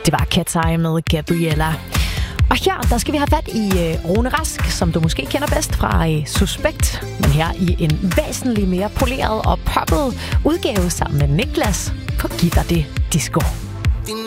Det var Cat's Eye med Gabriella. Og her, der skal vi have fat i Rune Rask, som du måske kender bedst fra Suspekt, men her i en væsentlig mere poleret og poppet udgave sammen med Niklas på Giv dig det disco.